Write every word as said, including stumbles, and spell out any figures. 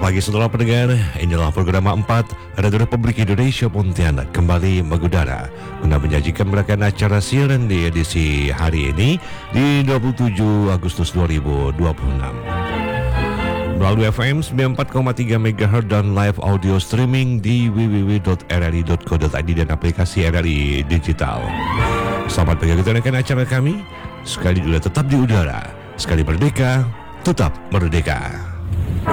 pagi saudara pendengar, inilah program empat Radio Republik Indonesia Pontianak kembali mengudara guna menyajikan beragam acara siaran di edisi hari ini di dua puluh tujuh Agustus dua ribu dua puluh enam. Melalui F M sembilan puluh empat koma tiga MHz dan live audio streaming di w w w titik r r i titik co titik i d dan aplikasi R R I Digital. Selamat menjalankan acara kami, sekali juga tetap di udara, sekali merdeka, tetap merdeka.